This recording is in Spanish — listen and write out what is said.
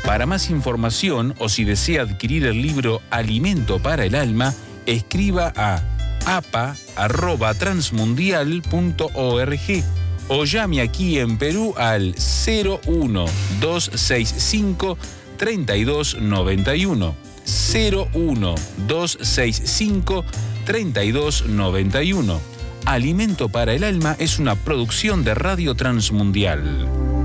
Para más información o si desea adquirir el libro Alimento para el Alma, escriba a apa@transmundial.org o llame aquí en Perú al 01265 3291. 01265 3291. Alimento para el Alma es una producción de Radio Transmundial.